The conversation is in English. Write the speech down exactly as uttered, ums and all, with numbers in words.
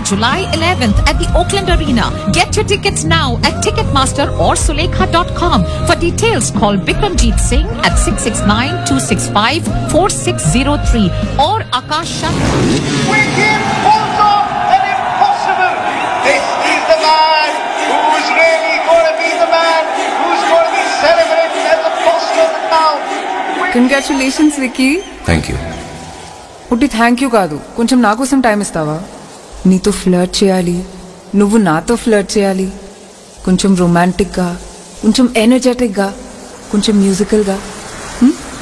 July eleventh at the Oakland Arena. Get your tickets now at Ticketmaster or Sulekha dot com. For details, call Bikramjeet Singh at six six nine, two six five, four six zero three or Akash Sharma. We give also an impossible. This is the man who is really going to be the man who's going to be celebrated as the boss of the town. Congratulations Vicky. Thank you. పుట్టి thank you కాదు, కొంచెం నా కోసం time ఇస్తావా? నీతో flirt చేయాలి, నువ్వు నాతో ఫ్లర్ట్ చేయాలి. కొంచెం రొమాంటిక్గా, కొంచెం ఎనర్జెటిక్గా, కొంచెం మ్యూజికల్గా.